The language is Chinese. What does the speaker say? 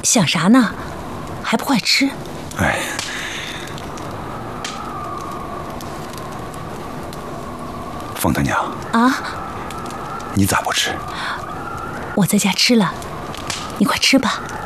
想啥呢？还不快吃！ 哎，凤他娘啊， 你咋不吃？ 我在家吃了，你快吃吧。